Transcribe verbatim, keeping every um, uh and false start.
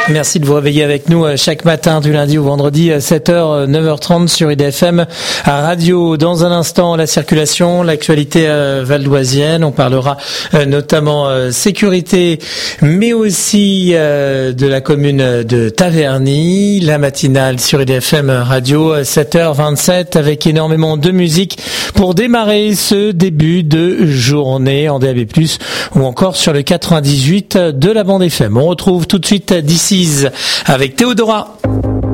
Merci de vous réveiller avec nous chaque matin du lundi au vendredi à sept heures, neuf heures trente sur I D F M à Radio. Dans un instant, la circulation, l'actualité valdoisienne. On parlera notamment sécurité, mais aussi de la commune de Taverny. La matinale sur I D F M Radio, sept heures vingt-sept, avec énormément de musique pour démarrer ce début de journée en D A B plus, ou encore sur le quatre-vingt-dix-huit de la bande F M. On retrouve tout de suite d'ici avec Théodora.